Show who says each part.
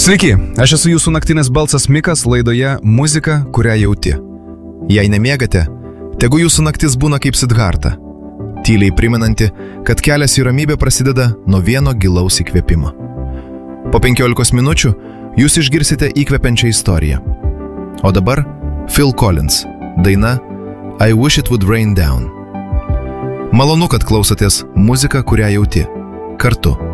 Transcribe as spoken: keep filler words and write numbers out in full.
Speaker 1: Sveiki, aš esu jūsų naktinis balsas Mikas laidoje Muzika, kurią jauti. Jei nemiegate, tegu jūsų naktis būna kaip Sidharta, tyliai primenanti, kad kelias į ramybę prasideda nuo vieno gilaus įkvėpimo. Po penkiolikos minučių jūs išgirsite įkvepiančią istoriją. O dabar Phil Collins, daina I Wish It Would Rain Down. Malonu, kad klausotės Muzika, kurią jauti. Kartu.